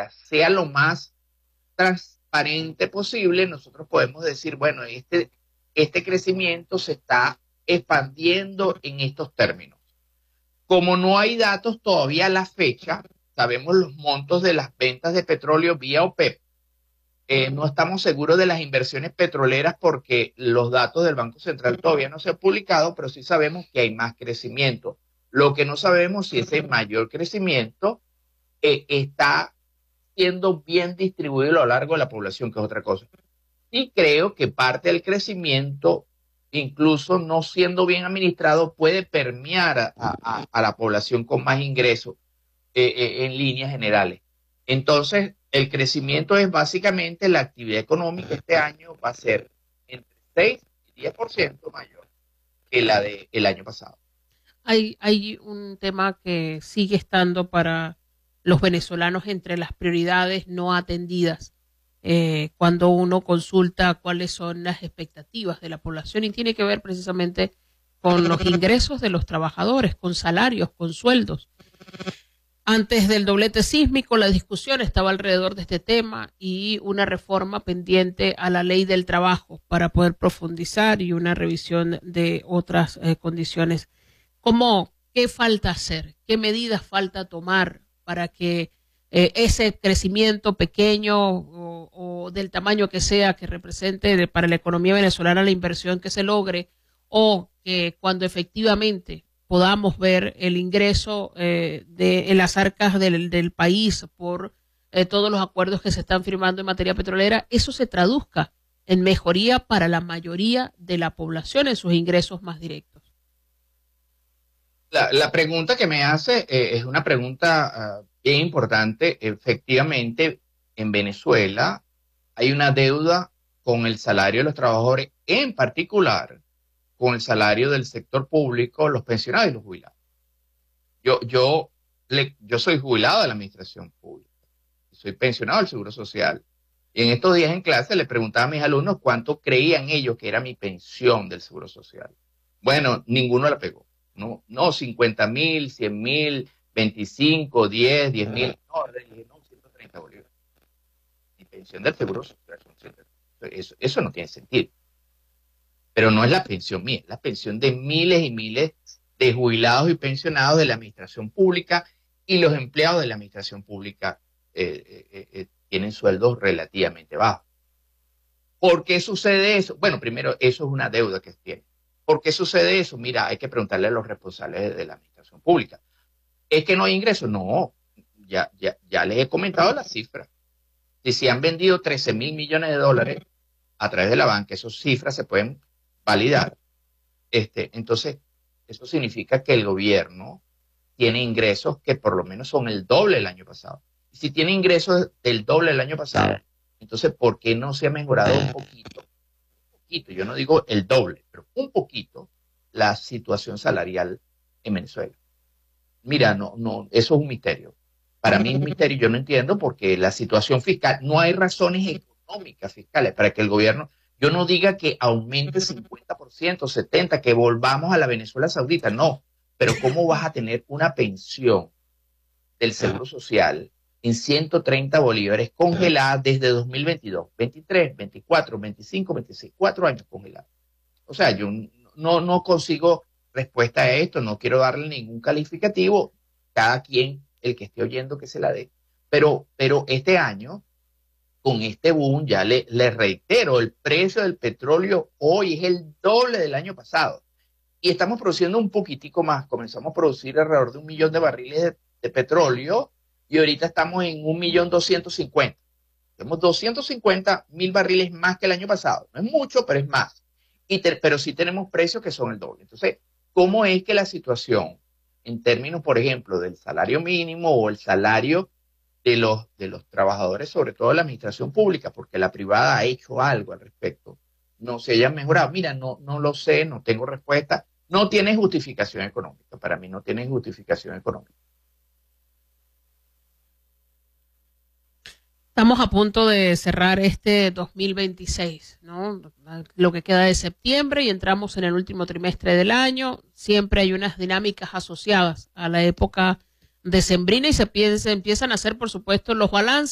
pública sea lo más transparente posible, nosotros podemos decir, bueno, este crecimiento se está expandiendo en estos términos. Como no hay datos todavía a la fecha, sabemos los montos de las ventas de petróleo vía OPEP. No estamos seguros de las inversiones petroleras porque los datos del Banco Central todavía no se han publicado, pero sí sabemos que hay más crecimiento. Lo que no sabemos si ese mayor crecimiento está siendo bien distribuido a lo largo de la población, que es otra cosa. Y creo que parte del crecimiento, incluso no siendo bien administrado, puede permear a la población con más ingresos en líneas generales. Entonces, el crecimiento es básicamente la actividad económica este año va a ser entre 6 y 10% mayor que la del año pasado. Hay un tema que sigue estando para los venezolanos entre las prioridades no atendidas cuando uno consulta cuáles son las expectativas de la población y tiene que ver precisamente con los ingresos de los trabajadores, con salarios, con sueldos. Antes del doblete sísmico, la discusión estaba alrededor de este tema y una reforma pendiente a la ley del trabajo para poder profundizar y una revisión de otras condiciones. ¿Qué falta hacer? ¿Qué medidas falta tomar para que ese crecimiento pequeño o del tamaño que sea que represente para la economía venezolana la inversión que se logre o que cuando efectivamente podamos ver el ingreso en las arcas del país por todos los acuerdos que se están firmando en materia petrolera, eso se traduzca en mejoría para la mayoría de la población en sus ingresos más directos? La pregunta que me hace es una pregunta bien importante. Efectivamente, en Venezuela hay una deuda con el salario de los trabajadores, en particular con el salario del sector público, los pensionados y los jubilados. Yo soy jubilado de la administración pública, soy pensionado del Seguro Social. Y en estos días en clase le preguntaba a mis alumnos cuánto creían ellos que era mi pensión del Seguro Social. Bueno, ninguno la pegó. No, 50.000, 100.000, 25, 10.000. No, le dije, no, 130 bolívares. Mi pensión del Seguro Social son 130. Eso no tiene sentido. Pero no es la pensión mía, es la pensión de miles y miles de jubilados y pensionados de la administración pública, y los empleados de la administración pública tienen sueldos relativamente bajos. ¿Por qué sucede eso? Bueno, primero, eso es una deuda que tiene. ¿Por qué sucede eso? Mira, hay que preguntarle a los responsables de la administración pública. ¿Es que no hay ingresos? No, ya les he comentado las cifras. Si se han vendido 13.000 millones de dólares a través de la banca, esas cifras se pueden validar. Entonces, eso significa que el gobierno tiene ingresos que por lo menos son el doble del año pasado. Y si tiene ingresos del doble del año pasado, entonces, ¿por qué no se ha mejorado un poquito? Yo no digo el doble, pero un poquito la situación salarial en Venezuela. Mira, no, eso es un misterio. Para mí es un misterio, yo no entiendo porque la situación fiscal, no hay razones económicas fiscales para que el gobierno, yo no diga que aumente 50%, 70%, que volvamos a la Venezuela Saudita, no, pero ¿cómo vas a tener una pensión del Seguro Social en 130 bolívares congelada desde 2022, 23, 24, 25, 26, 4 años congelada? O sea, yo no consigo respuesta a esto, no quiero darle ningún calificativo, cada quien, el que esté oyendo, que se la dé. Pero este año, con este boom, ya le reitero, el precio del petróleo hoy es el doble del año pasado. Y estamos produciendo un poquitico más, comenzamos a producir alrededor de 1 millón de barriles de petróleo, y ahorita estamos en 1.250.000. Tenemos 250.000 barriles más que el año pasado. No es mucho, pero es más. Pero sí tenemos precios que son el doble. Entonces, ¿cómo es que la situación, en términos, por ejemplo, del salario mínimo o el salario de los trabajadores, sobre todo de la administración pública, porque la privada ha hecho algo al respecto, no se haya mejorado? Mira, no lo sé, no tengo respuesta. No tiene justificación económica. Para mí no tiene justificación económica. Estamos a punto de cerrar este 2026, ¿no? Lo que queda de septiembre y entramos en el último trimestre del año. Siempre hay unas dinámicas asociadas a la época decembrina y se empiezan a hacer, por supuesto, los balances.